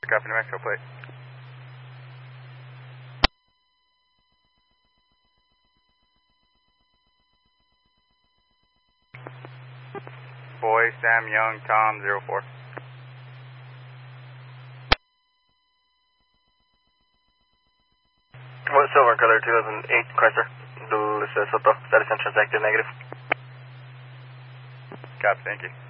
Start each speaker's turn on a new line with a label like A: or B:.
A: Copy, New Mexico plate. Boy, Sam Young, Tom, 04.
B: Silver color 2008 Chrysler. Dulce Soto, status and transacted negative.
A: Copy, thank you.